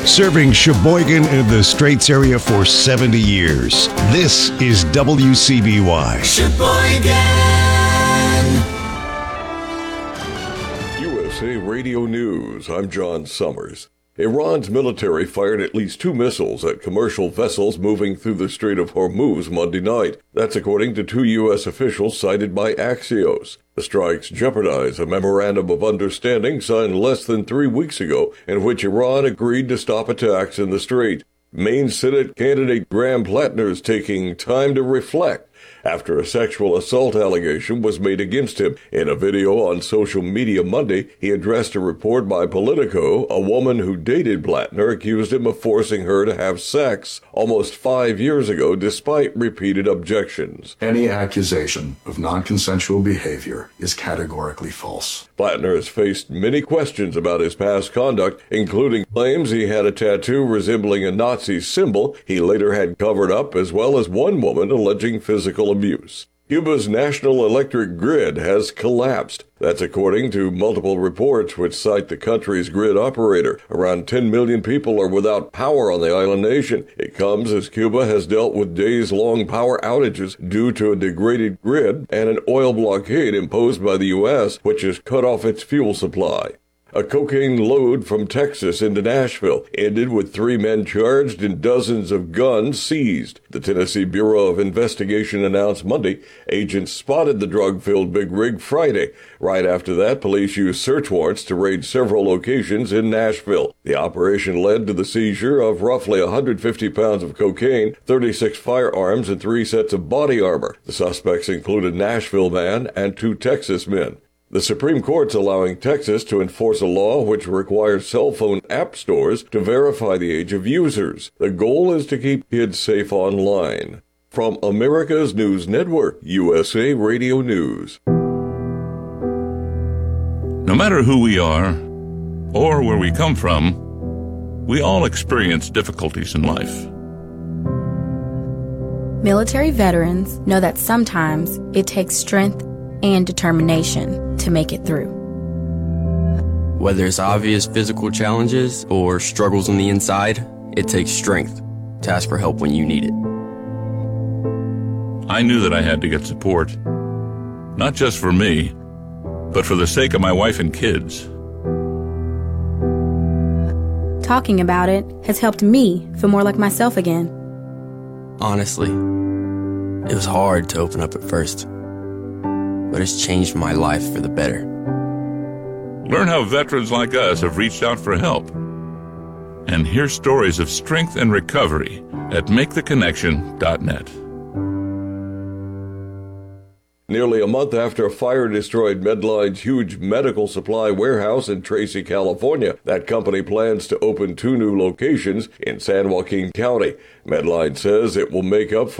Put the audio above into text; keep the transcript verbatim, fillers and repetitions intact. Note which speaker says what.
Speaker 1: Serving Sheboygan and the Straits area for seventy years. This is W C B Y.
Speaker 2: Sheboygan.
Speaker 3: U S A Radio News. I'm John Summers. Iran's military fired at least two missiles at commercial vessels moving through the Strait of Hormuz Monday night. That's according to two U S officials cited by Axios. The strikes jeopardize a memorandum of understanding signed less than three weeks ago in which Iran agreed to stop attacks in the strait. Maine Senate candidate Graham Plattner is taking time to reflect after a sexual assault allegation was made against him. In a video on social media Monday, he addressed a report by Politico. A woman who dated Plattner accused him of forcing her to have sex almost five years ago, despite repeated objections.
Speaker 4: Any accusation of non-consensual behavior is categorically false.
Speaker 3: Plattner has faced many questions about his past conduct, including claims he had a tattoo resembling a Nazi symbol he later had covered up, as well as one woman alleging physical abuse. Cuba's national electric grid has collapsed. That's according to multiple reports which cite the country's grid operator. Around ten million people are without power on the island nation. It comes as Cuba has dealt with days-long power outages due to a degraded grid and an oil blockade imposed by the U S, which has cut off its fuel supply. A cocaine load from Texas into Nashville ended with three men charged and dozens of guns seized. The Tennessee Bureau of Investigation announced Monday agents spotted the drug-filled big rig Friday. Right after that, police used search warrants to raid several locations in Nashville. The operation led to the seizure of roughly one hundred fifty pounds of cocaine, thirty-six firearms, and three sets of body armor. The suspects included a Nashville man and two Texas men. The Supreme Court's allowing Texas to enforce a law which requires cell phone app stores to verify the age of users. The goal is to keep kids safe online. From America's News Network, U S A Radio News.
Speaker 5: No matter who we are or where we come from, we all experience difficulties in life.
Speaker 6: Military veterans know that sometimes it takes strength and determination to make it through.
Speaker 7: Whether it's obvious physical challenges or struggles on the inside, it takes strength to ask for help when you need it.
Speaker 5: I knew that I had to get support, not just for me, but for the sake of my wife and kids.
Speaker 6: Talking about it has helped me feel more like myself again.
Speaker 7: Honestly, it was hard to open up at first, but it's changed my life for the better.
Speaker 5: Learn how veterans like us have reached out for help. And hear stories of strength and recovery at make the connection dot net.
Speaker 3: Nearly a month after a fire destroyed Medline's huge medical supply warehouse in Tracy, California, that company plans to open two new locations in San Joaquin County. Medline says it will make up for